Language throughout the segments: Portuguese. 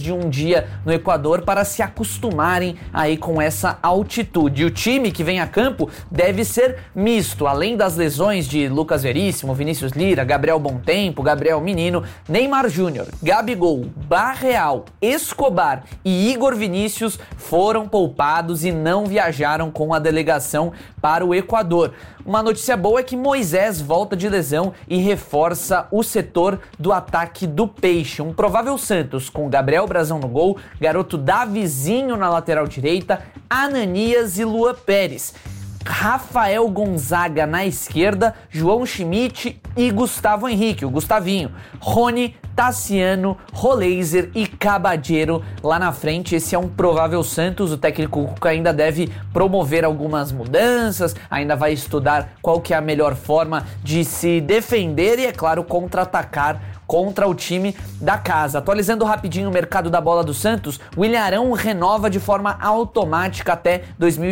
de um dia no Equador para se acostumarem aí com essa altitude. O time que vem a campo deve ser misto, além das lesões de Lucas Veríssimo, Vinícius Lira, Gabriel Bontempo, Gabriel Menino, Neymar Júnior, Gabigol, Barreal, Escobar e Igor Vinícius foram poupados e não viajaram com a delegação para o Equador. Uma notícia boa é que Moisés volta de lesão e reforça o setor do ataque do Peixe. Um provável Santos com Gabriel Brazão no gol, garoto Davizinho na lateral direita, Ananias e Luan Pérez. Rafael Gonzaga na esquerda, João Schmidt e Gustavo Henrique, o Gustavinho, Rony, Tassiano, Roleiser e Cabadeiro lá na frente. Esse é um provável Santos. O técnico Cuca ainda deve promover algumas mudanças, ainda vai estudar qual que é a melhor forma de se defender e, é claro, contra-atacar contra o time da casa. Atualizando rapidinho o mercado da bola do Santos, o William Arão renova de forma automática até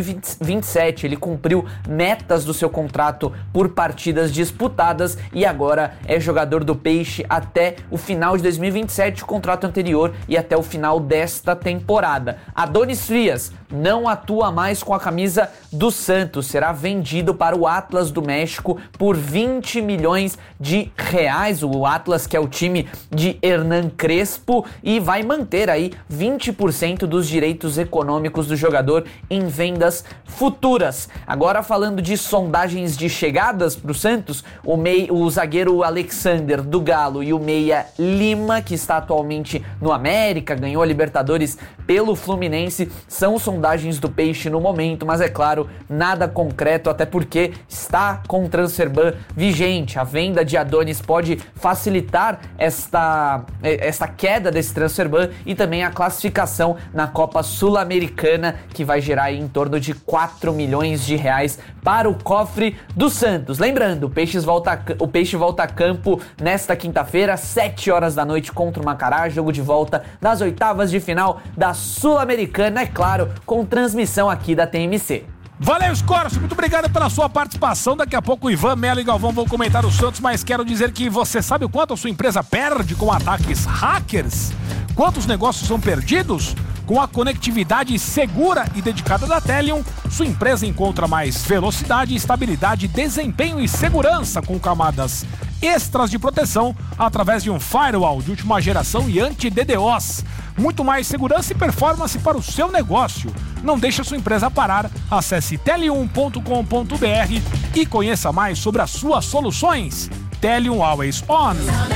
2027. Ele cumpriu metas do seu contrato por partidas disputadas e agora é jogador do Peixe até o final de 2027, o contrato anterior, e até o final desta temporada. Adonis Frias não atua mais com a camisa do Santos, será vendido para o Atlas do México por 20 milhões de reais. O Atlas, que é o time de Hernan Crespo, e vai manter aí 20% dos direitos econômicos do jogador em vendas futuras. Agora, falando de sondagens de chegadas para o Santos, o zagueiro Alexander do Galo e o meia Lima, que está atualmente no América, ganhou a Libertadores pelo Fluminense, são sondagens do Peixe no momento, mas é claro, nada concreto, até porque está com o transfer ban vigente. A venda de Adonis pode facilitar esta queda desse transfer ban e também a classificação na Copa Sul-Americana, que vai gerar aí em torno de 4 milhões de reais para o cofre do Santos. Lembrando, o Peixe volta a campo nesta quinta-feira, às 7 horas da noite contra o Macará, jogo de volta das oitavas de final da Sul-Americana, é claro, com transmissão aqui da TMC. Valeu, Scorcio, muito obrigado pela sua participação. Daqui a pouco o Ivan, Melo e Galvão vão comentar o Santos, mas quero dizer que você sabe o quanto a sua empresa perde com ataques hackers? Quantos negócios são perdidos? Com a conectividade segura e dedicada da Telium, sua empresa encontra mais velocidade, estabilidade, desempenho e segurança com camadas extras de proteção através de um firewall de última geração e anti-DDoS. Muito mais segurança e performance para o seu negócio. Não deixe a sua empresa parar. Acesse telium.com.br e conheça mais sobre as suas soluções. Telium Always On.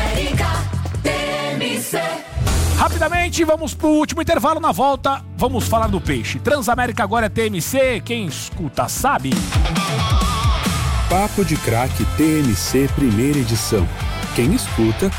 Rapidamente, vamos pro último intervalo. Na volta, vamos falar do Peixe. Transamérica agora é TMC, quem escuta sabe. Papo de Craque TMC primeira edição. Quem escuta